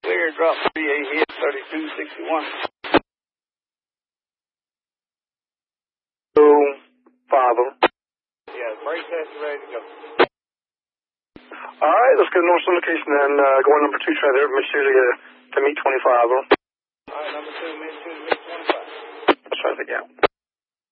clear, drop 3A hit, 3261. So, 5 Yeah, brake test is ready to go. Alright, let's go to North location then. Going number 2, try there, Mississippi to meet 25. Alright, number 2, mid 2 to mid 25. Let's try to get out.